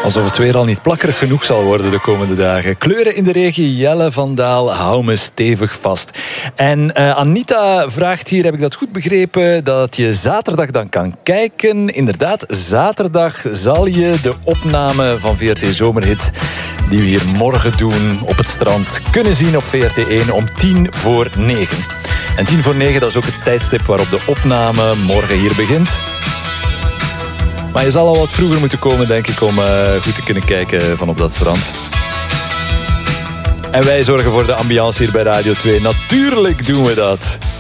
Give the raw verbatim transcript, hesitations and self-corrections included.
Alsof het weer al niet plakkerig genoeg zal worden de komende dagen. Kleuren in de regen, Jelle van Daal, hou me stevig vast. En uh, Anita vraagt hier, heb ik dat goed begrepen, dat je zaterdag dan kan kijken. Inderdaad, zaterdag zal je de opname van V R T Zomerhit, die we hier morgen doen op het strand, kunnen zien op V R T één om tien voor negen. En tien voor negen, dat is ook het tijdstip waarop de opname morgen hier begint. Maar je zal al wat vroeger moeten komen, denk ik, om uh, goed te kunnen kijken van op dat strand. En wij zorgen voor de ambiance hier bij Radio twee. Natuurlijk doen we dat.